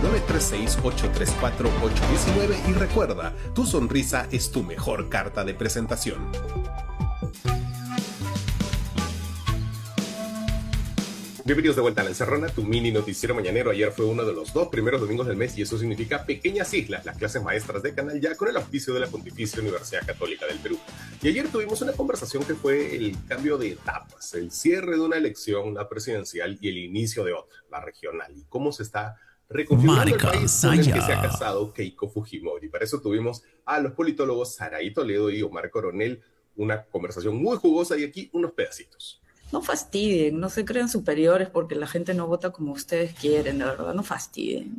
936-834-819 y recuerda, tu sonrisa es tu mejor carta de presentación. Bienvenidos de vuelta a La Encerrona, tu mini noticiero mañanero. Ayer fue uno de los 2 primeros domingos del mes y eso significa Pequeñas Islas, las clases maestras de Canal Ya con el auspicio de la Pontificia Universidad Católica del Perú. Y ayer tuvimos una conversación que fue el cambio de etapas, el cierre de una elección, la presidencial, y el inicio de otra, la regional, y cómo se está reconfigurando el país con el que se ha casado Keiko Fujimori. Para eso tuvimos a los politólogos Saraí Toledo y Omar Coronel, una conversación muy jugosa, y aquí unos pedacitos. No fastidien, no se crean superiores porque la gente no vota como ustedes quieren, de verdad, no fastidien.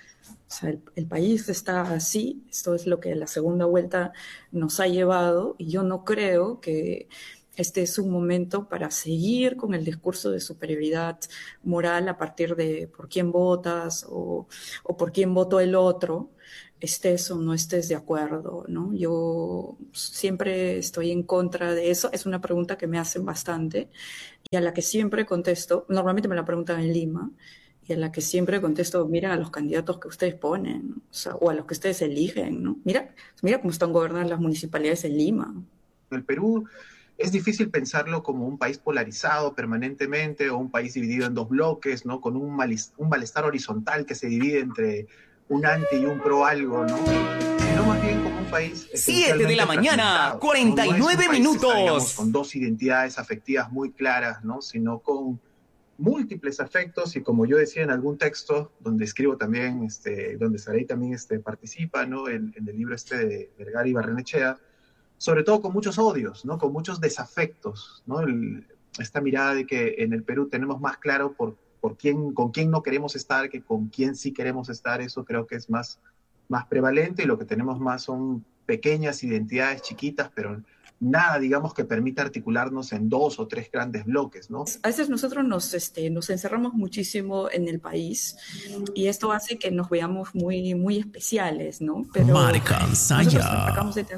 O sea, el país está así, esto es lo que la segunda vuelta nos ha llevado, y yo no creo que este es un momento para seguir con el discurso de superioridad moral a partir de por quién votas o por quién votó el otro, estés o no estés de acuerdo, ¿no? Yo siempre estoy en contra de eso. Es una pregunta que me hacen bastante y a la que siempre contesto. Normalmente me la preguntan en Lima y a la que siempre contesto: mira a los candidatos que ustedes ponen, o a los que ustedes eligen, ¿no? Mira cómo están gobernadas las municipalidades en Lima. El Perú es difícil pensarlo como un país polarizado permanentemente o un país dividido en 2 bloques, ¿no? Con un malestar horizontal que se divide entre un anti y un pro algo, ¿no? Sino más bien como un país 7 de la mañana, 49 minutos. Digamos, con 2 identidades afectivas muy claras, ¿no? Sino con múltiples afectos, y como yo decía en algún texto donde escribo también, donde Saray también participa, ¿no? En el libro de Vergara y Barrenechea, sobre todo con muchos odios, ¿no? Con muchos desafectos, ¿no? Esta mirada de que en el Perú tenemos más claro con quién no queremos estar que con quién sí queremos estar. Eso creo que es más prevalente, y lo que tenemos más son pequeñas identidades chiquitas, pero nada, digamos, que permita articularnos en 2 o 3 grandes bloques, ¿no? A veces nosotros nos encerramos muchísimo en el país y esto hace que nos veamos muy, muy especiales, ¿no? Pero nosotros acabamos de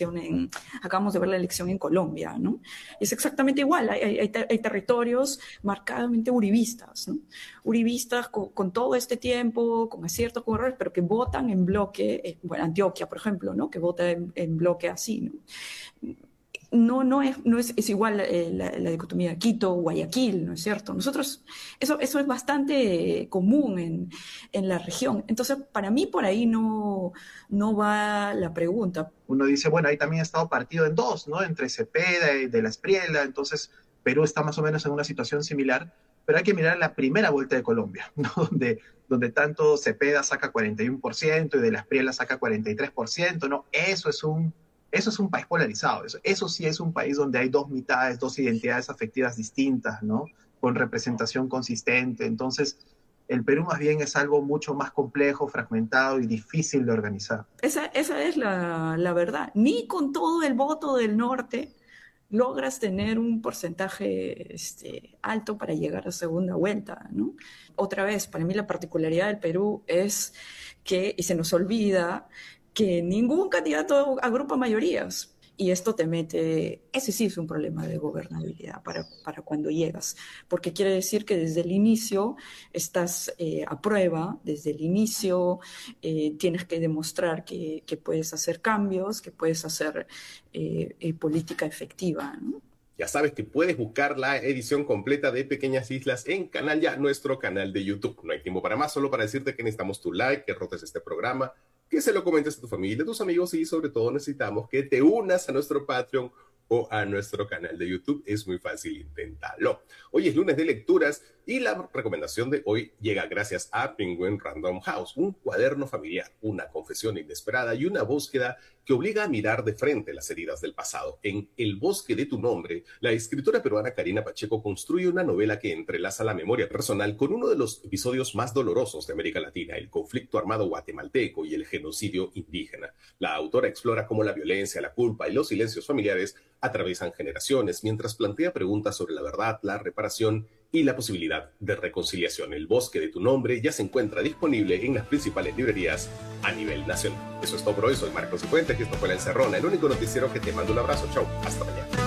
ver la elección en Colombia, ¿no? Y es exactamente igual. Hay territorios marcadamente uribistas, ¿no? Uribistas con todo este tiempo, con aciertos, con errores, pero que votan en bloque. Bueno, Antioquia, por ejemplo, ¿no? Que vota en bloque así, ¿no? No es igual la dicotomía Quito, Guayaquil, ¿no es cierto? Nosotros, eso es bastante común en la región. Entonces, para mí por ahí no va la pregunta. Uno dice, bueno, ahí también ha estado partido en 2, ¿no? Entre Cepeda y de la Espriella. Entonces, Perú está más o menos en una situación similar, pero hay que mirar la primera vuelta de Colombia, ¿no? Donde tanto Cepeda saca 41% y de la Espriella saca 43%, ¿no? Eso es un país polarizado. Eso sí es un país donde hay 2 mitades, 2 identidades afectivas distintas, ¿no? Con representación consistente. Entonces, el Perú más bien es algo mucho más complejo, fragmentado y difícil de organizar. Esa es la verdad. Ni con todo el voto del norte logras tener un porcentaje alto para llegar a segunda vuelta, ¿no? Otra vez, para mí la particularidad del Perú es que, y se nos olvida, que ningún candidato agrupa mayorías. Y esto ese sí es un problema de gobernabilidad para cuando llegas, porque quiere decir que desde el inicio estás a prueba, desde el inicio tienes que demostrar que puedes hacer cambios, que puedes hacer política efectiva, ¿no? Ya sabes que puedes buscar la edición completa de Pequeñas Islas en Canal Ya, nuestro canal de YouTube. No hay tiempo para más, solo para decirte que necesitamos tu like, que rotes este programa, que se lo comentes a tu familia, a tus amigos, y sobre todo necesitamos que te unas a nuestro Patreon o a nuestro canal de YouTube. Es muy fácil, inténtalo. Hoy es lunes de lecturas y la recomendación de hoy llega gracias a Penguin Random House, un cuaderno familiar, una confesión inesperada y una búsqueda que obliga a mirar de frente las heridas del pasado. En El bosque de tu nombre, la escritora peruana Karina Pacheco construye una novela que entrelaza la memoria personal con uno de los episodios más dolorosos de América Latina, el conflicto armado guatemalteco y el genocidio indígena. La autora explora cómo la violencia, la culpa y los silencios familiares atraviesan generaciones, mientras plantea preguntas sobre la verdad, la reparación y la posibilidad de reconciliación. El bosque de tu nombre ya se encuentra disponible en las principales librerías a nivel nacional. Eso es todo por hoy. Soy Marcos Cifuentes y esto fue La Encerrona, el único noticiero que te manda un abrazo. Chau, hasta mañana.